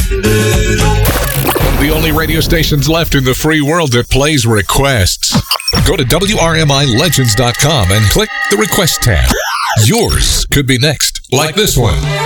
One of the only radio stations left in the free world that plays requests. Go to WRMILegends.com and click the request tab. Yours could be next, like this one.